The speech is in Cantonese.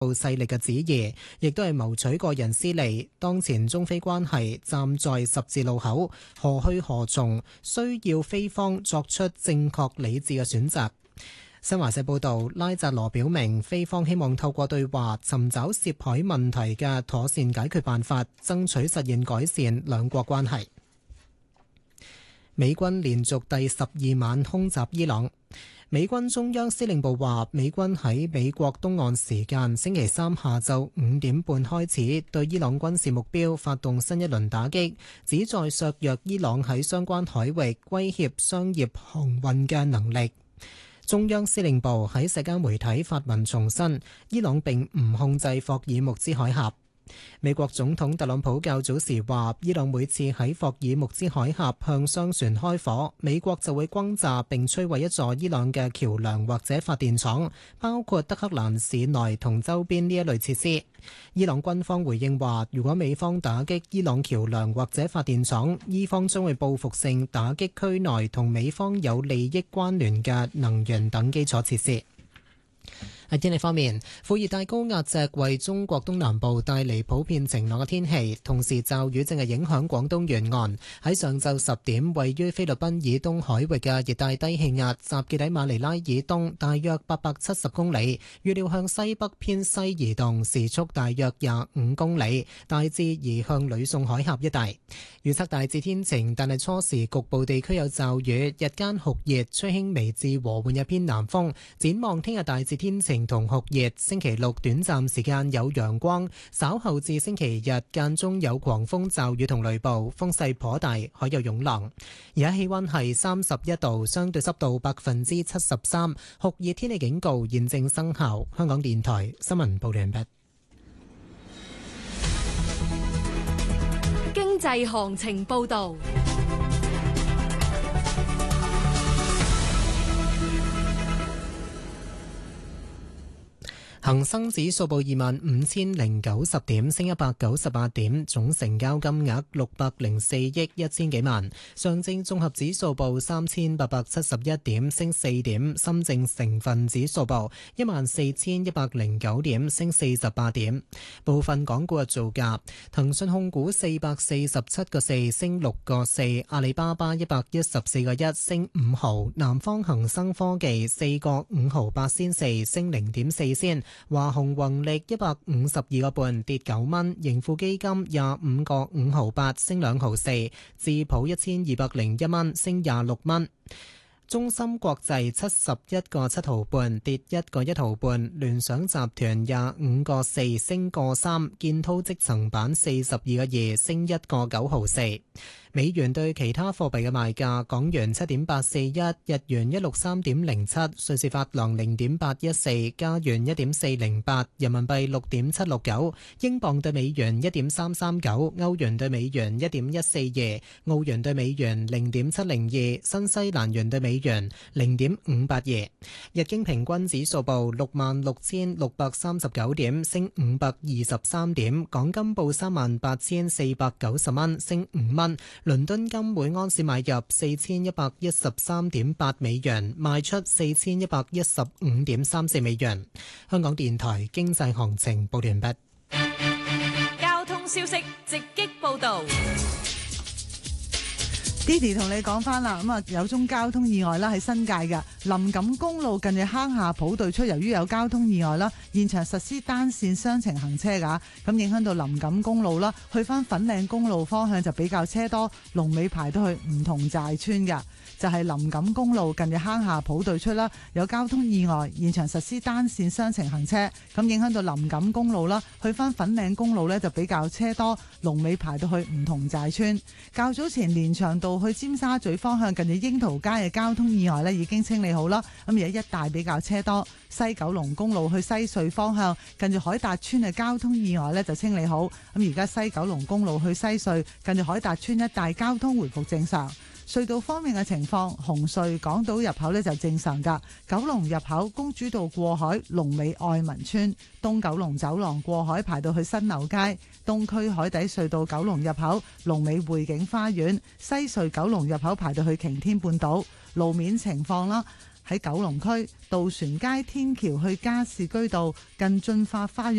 勢力嘅旨意，亦都係謀取個人私利。當前中非關係站在十字路口，何去何從，需要非方作出正確理智嘅選擇。新華社報道，拉扎羅表明，非方希望透過對話尋找涉海問題嘅妥善解決辦法，爭取實現改善兩國關係。美軍連續第12晚空襲伊朗。美軍中央司令部話，美軍喺美國東岸時間星期三下晝5點半開始對伊朗軍事目標發動新一輪打擊，旨在削弱伊朗喺相關海域威脅商業航運嘅能力。中央司令部喺社交媒體發文重申，伊朗並唔控制霍爾木茲海峽。美國總統特朗普較早時話，伊朗每次喺霍爾木茲海峽向商船開火，美國就會轟炸並摧毀一座伊朗嘅橋梁或者發電廠，包括德黑蘭市內同周邊呢一類設施。伊朗軍方回應話，如果美方打擊伊朗橋梁或者發電廠，伊方將會報復性打擊區內同美方有利益關聯嘅能源等基礎設施。喺天氣方面，副熱帶高壓脊為中國東南部帶嚟普遍晴朗嘅天氣，同時驟雨正係影響廣東沿岸。喺上晝10點，位於菲律賓以東海域嘅熱帶低氣壓集結喺馬尼拉以東大約870公里，預料向西北偏西移動，時速大約25公里，大致移向呂宋海峽一帶。預測大致天晴，但係初時局部地區有驟雨，日間酷熱，吹輕微至和緩一偏南風。展望聽日大致天晴同酷熱，星期六短暫時間有陽光，稍後至星期日間中有狂風驟雨同雷暴，風勢頗大，海有湧浪。而家氣溫係31度，相對濕度73%，酷熱天氣警告現正生效。香港電台新聞報道完畢。 經濟行情報道。 恒生指數報25,090點，升198點，總成交金額604億1000幾萬。上證綜合指數報3871點，升4點。深證成分指數報14,109點，升48點。部分港股嘅造價：騰訊控股447個4，升6個4；阿里巴巴114個1，升5毫；南方恒生科技4個5毫8仙4，升0.4仙。華虹宏力152個半，跌9蚊；盈富基金25個5毫8，升2毫4；智普1201蚊，升26蚊；中芯國際71個7毫半，跌1個1毫半；聯想集團25個4，升個3；建滔積層板42個2，升1個9毫4。美元對其他貨幣嘅賣價：港元7.841，日元163.07，瑞士法郎0.814，加元1.408，人民幣6.769，英鎊對美元1.339，歐元對美元1.142，澳元對美元0.702，新西蘭元對美元0.582。日經平均指數報66,639點，升523點。港金報38,490蚊，升5蚊。倫敦金每盎司買入4113.8美元，賣出4115.34美元。香港電台經濟行情報完畢。 交通消息直擊報道。 Didi 同你講翻啦，咁啊有宗交通意外啦，喺新界嘅林錦公路近住坑下埔對出，由於有交通意外啦，現場實施單線雙程行車噶，咁影響到林錦公路啦，去翻粉嶺公路方向就比較車多，龍尾排到去梧桐寨村噶。就係林錦公路近住坑下埔對出啦，有交通意外，現場實施單線雙程行車，咁影響到林錦公路啦，去翻粉嶺公路呢就比較車多，龍尾排到去梧桐寨村。較早前連翔道去尖沙咀方向近住櫻桃街嘅交通意外呢已經清理好啦，咁而家一帶比較車多。西九龍公路去西隧方向近住海達村嘅交通意外呢就清理好，咁而家西九龍公路去西隧近住海達村一帶交通回復正常。隧道方面嘅情況，紅隧港島入口呢就正常噶，九龍入口公主道過海龍尾愛民村，東九龍走廊過海排到去新樓街，東區海底隧道九龍入口龍尾匯景花園，西隧九龍入口排到去擎天半島。路面情況啦， 喺九龍區渡船街天橋去加士居道近進發花園